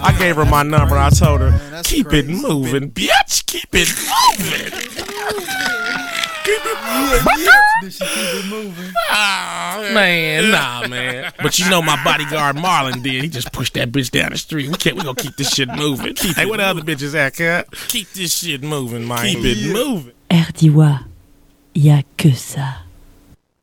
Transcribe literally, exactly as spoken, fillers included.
I gave her my number. I told her, man, keep crazy. it moving, bitch. Keep it moving. Keep it moving. Did she keep it moving? Oh, man, nah, man. But you know my bodyguard Marlon did. He just pushed that bitch down the street. We can't. We gonna keep this shit moving. Keep hey, where the other bitches at, cat? Keep this shit moving, man. Keep it moving. R D W A, y a que ça.